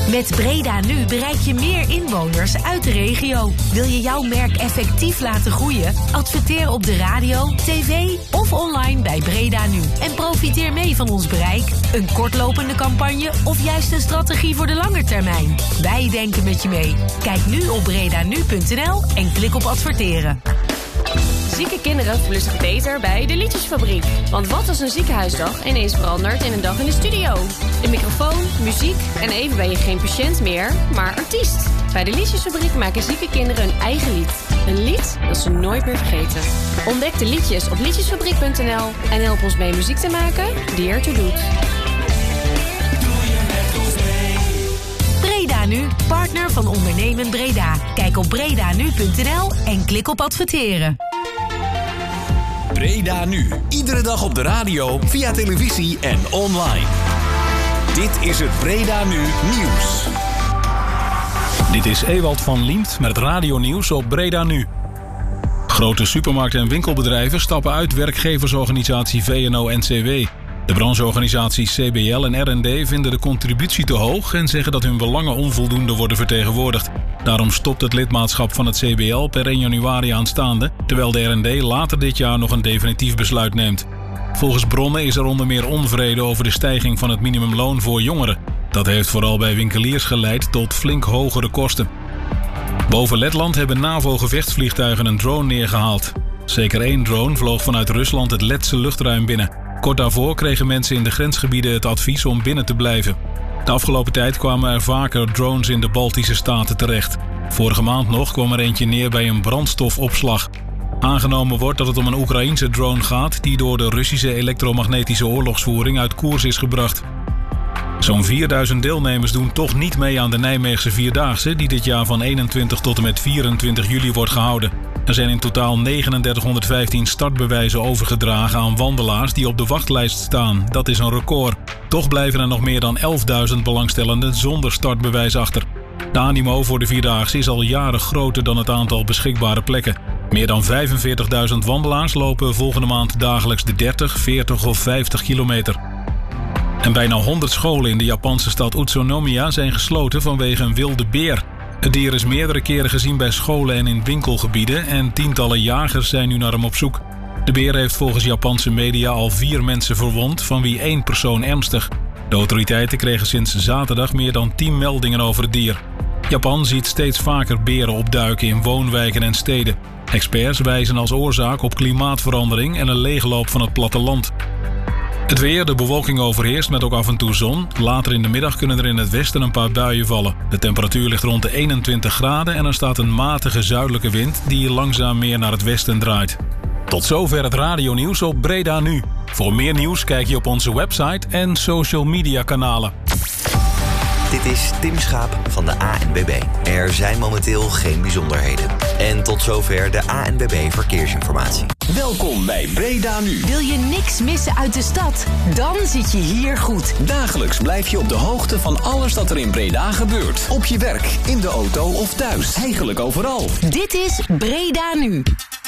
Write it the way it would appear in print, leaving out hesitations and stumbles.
Met Breda Nu bereik je meer inwoners uit de regio. Wil je jouw merk effectief laten groeien? Adverteer op de radio, tv of online bij Breda Nu. En profiteer mee van ons bereik, een kortlopende campagne of juist een strategie voor de lange termijn. Wij denken met je mee. Kijk nu op bredanu.nl en klik op adverteren. Zieke kinderen voelen zich beter bij de Liedjesfabriek. Want wat als een ziekenhuisdag ineens verandert in een dag in de studio? Een microfoon, muziek en even ben je geen patiënt meer, maar artiest. Bij de Liedjesfabriek maken zieke kinderen hun eigen lied. Een lied dat ze nooit meer vergeten. Ontdek de liedjes op liedjesfabriek.nl en help ons mee muziek te maken die ertoe doet. Breda Nu, partner van Ondernemen Breda. Kijk op bredanu.nl en klik op adverteren. Breda Nu. Iedere dag op de radio, via televisie en online. Dit is het Breda Nu nieuws. Dit is Ewald van Liemt met het radionieuws op Breda Nu. Grote supermarkten en winkelbedrijven stappen uit werkgeversorganisatie VNO-NCW. De brancheorganisaties CBL en R&D vinden de contributie te hoog en zeggen dat hun belangen onvoldoende worden vertegenwoordigd. Daarom stopt het lidmaatschap van het CBL per 1 januari aanstaande, terwijl de R&D later dit jaar nog een definitief besluit neemt. Volgens bronnen is er onder meer onvrede over de stijging van het minimumloon voor jongeren. Dat heeft vooral bij winkeliers geleid tot flink hogere kosten. Boven Letland hebben NAVO-gevechtsvliegtuigen een drone neergehaald. Zeker 1 drone vloog vanuit Rusland het Letse luchtruim binnen. Kort daarvoor kregen mensen in de grensgebieden het advies om binnen te blijven. De afgelopen tijd kwamen er vaker drones in de Baltische staten terecht. Vorige maand nog kwam er eentje neer bij een brandstofopslag. Aangenomen wordt dat het om een Oekraïense drone gaat die door de Russische elektromagnetische oorlogsvoering uit koers is gebracht. Zo'n 4000 deelnemers doen toch niet mee aan de Nijmeegse Vierdaagse die dit jaar van 21 tot en met 24 juli wordt gehouden. Er zijn in totaal 3915 startbewijzen overgedragen aan wandelaars die op de wachtlijst staan. Dat is een record. Toch blijven er nog meer dan 11.000 belangstellenden zonder startbewijs achter. De animo voor de Vierdaagse is al jaren groter dan het aantal beschikbare plekken. Meer dan 45.000 wandelaars lopen volgende maand dagelijks de 30, 40 of 50 kilometer. En bijna 100 scholen in de Japanse stad Utsunomiya zijn gesloten vanwege een wilde beer. Het dier is meerdere keren gezien bij scholen en in winkelgebieden en tientallen jagers zijn nu naar hem op zoek. De beer heeft volgens Japanse media al 4 mensen verwond, van wie 1 persoon ernstig. De autoriteiten kregen sinds zaterdag meer dan 10 meldingen over het dier. Japan ziet steeds vaker beren opduiken in woonwijken en steden. Experts wijzen als oorzaak op klimaatverandering en een leegloop van het platteland. Het weer, de bewolking overheerst met ook af en toe zon. Later in de middag kunnen er in het westen een paar buien vallen. De temperatuur ligt rond de 21 graden en er staat een matige zuidelijke wind die langzaam meer naar het westen draait. Tot zover het radionieuws op Breda Nu. Voor meer nieuws kijk je op onze website en social media kanalen. Dit is Tim Schaap van de ANWB. Er zijn momenteel geen bijzonderheden. En tot zover de ANWB Verkeersinformatie. Welkom bij Breda Nu. Wil je niks missen uit de stad? Dan zit je hier goed. Dagelijks blijf je op de hoogte van alles dat er in Breda gebeurt. Op je werk, in de auto of thuis. Eigenlijk overal. Dit is Breda Nu.